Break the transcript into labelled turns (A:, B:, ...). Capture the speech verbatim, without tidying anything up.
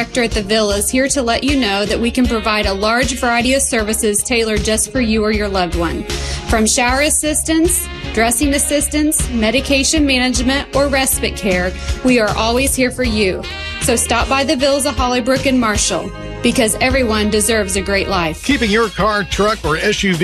A: director at the Villa, is here to let you know that we can provide a large variety of services tailored just for you or your loved one. From shower assistance, dressing assistance, medication management, or respite care, we are always here for you. So stop by the Villas of Hollybrook and Marshall, because everyone deserves a great life.
B: Keeping your car, truck, or S U V